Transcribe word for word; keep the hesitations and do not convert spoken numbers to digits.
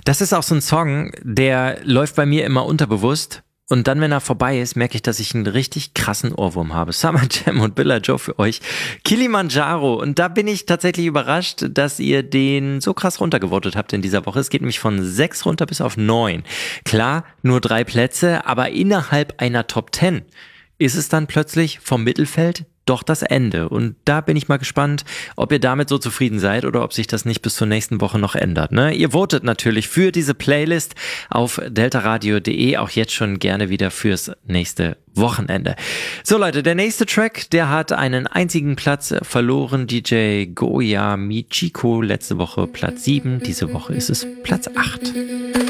Das ist auch so ein Song, der läuft bei mir immer unterbewusst. Und dann, wenn er vorbei ist, merke ich, dass ich einen richtig krassen Ohrwurm habe. Summer Jam und Billa Joe für euch. Kilimanjaro. Und da bin ich tatsächlich überrascht, dass ihr den so krass runtergevotet habt in dieser Woche. Es geht nämlich von sechs runter bis auf neun. Klar, nur drei Plätze, aber innerhalb einer Top Ten ist es dann plötzlich vom Mittelfeld doch das Ende. Und da bin ich mal gespannt, ob ihr damit so zufrieden seid oder ob sich das nicht bis zur nächsten Woche noch ändert. Ne? Ihr votet natürlich für diese Playlist auf deltaradio punkt de, auch jetzt schon gerne wieder fürs nächste Wochenende. So Leute, der nächste Track, der hat einen einzigen Platz verloren. D J Goya Michiko, letzte Woche Platz sieben, diese Woche ist es Platz acht.